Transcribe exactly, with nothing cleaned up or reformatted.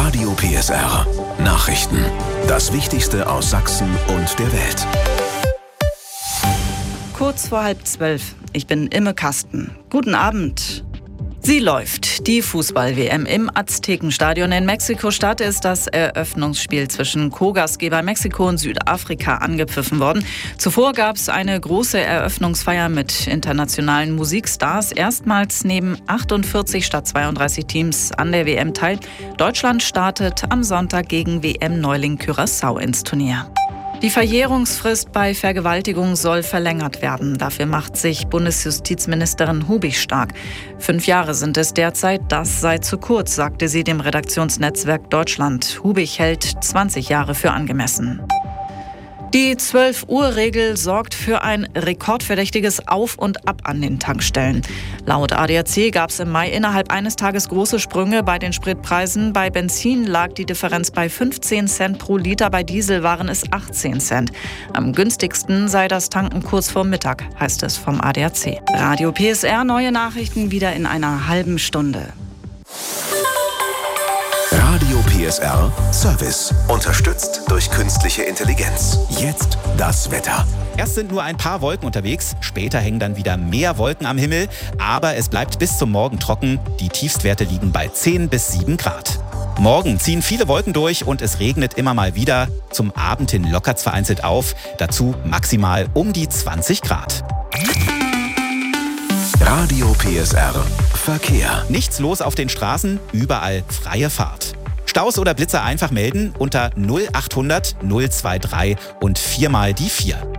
Radio P S R. Nachrichten. Das Wichtigste aus Sachsen und der Welt. Kurz vor halb zwölf. Ich bin Imme Kasten. Guten Abend. Sie läuft. Die Fußball-W M im Aztekenstadion in Mexiko-Stadt ist das Eröffnungsspiel zwischen Co-Gastgeber Mexiko und Südafrika angepfiffen worden. Zuvor gab es eine große Eröffnungsfeier mit internationalen Musikstars. Erstmals nehmen achtundvierzig statt zweiunddreißig Teams an der W M teil. Deutschland startet am Sonntag gegen W M-Neuling Curaçao ins Turnier. Die Verjährungsfrist bei Vergewaltigung soll verlängert werden. Dafür macht sich Bundesjustizministerin Hubig stark. Fünf Jahre sind es derzeit. Das sei zu kurz, sagte sie dem Redaktionsnetzwerk Deutschland. Hubig hält zwanzig Jahre für angemessen. Die zwölf-Uhr-Regel sorgt für ein rekordverdächtiges Auf und Ab an den Tankstellen. Laut A D A C gab es im Mai innerhalb eines Tages große Sprünge bei den Spritpreisen. Bei Benzin lag die Differenz bei fünfzehn Cent pro Liter, bei Diesel waren es achtzehn Cent. Am günstigsten sei das Tanken kurz vor Mittag, heißt es vom A D A C. Radio P S R, neue Nachrichten wieder in einer halben Stunde. Radio P S R Service. Unterstützt durch künstliche Intelligenz. Jetzt das Wetter. Erst sind nur ein paar Wolken unterwegs, später hängen dann wieder mehr Wolken am Himmel. Aber es bleibt bis zum Morgen trocken. Die Tiefstwerte liegen bei zehn bis sieben Grad. Morgen ziehen viele Wolken durch und es regnet immer mal wieder. Zum Abend hin lockert es vereinzelt auf. Dazu maximal um die zwanzig Grad. Radio P S R Verkehr. Nichts los auf den Straßen, überall freie Fahrt. Staus oder Blitzer einfach melden unter null achthundert null drei drei und viermal die vier.